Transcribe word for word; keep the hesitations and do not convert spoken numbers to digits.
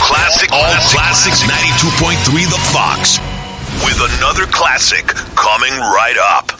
classic, all classics ninety-two point three The Fox. With another classic coming right up.